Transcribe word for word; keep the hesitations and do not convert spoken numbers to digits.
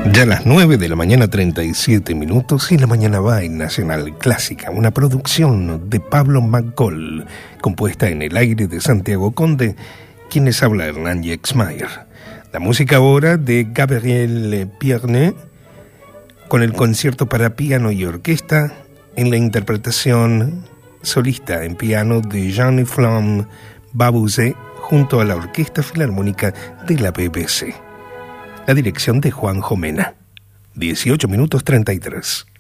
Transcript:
Ya a las nueve de la mañana, treinta y siete minutos, y La Mañana Va en Nacional Clásica, una producción de Pablo McCall, compuesta en el aire de Santiago Conde, quienes habla Hernán Yexmayer. La música ahora de Gabriel Piernet, con el concierto para piano y orquesta, en la interpretación solista en piano de Jean-Flamme Babuzet, junto a la Orquesta Filarmónica de la B B C. La dirección de Juan Jomena. dieciocho minutos treinta y tres.